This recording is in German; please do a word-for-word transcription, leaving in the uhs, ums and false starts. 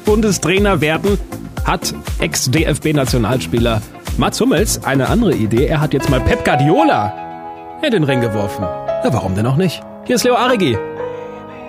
Bundestrainer werden, hat Ex-D F B-Nationalspieler Mats Hummels eine andere Idee. Er hat jetzt mal Pep Guardiola in den Ring geworfen. Ja, warum denn auch nicht? Hier ist Leo Arigi